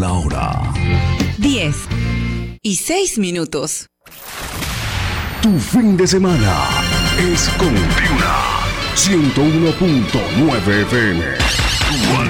la hora. 10:06. Tu fin de semana es con Piura 101.9 FM.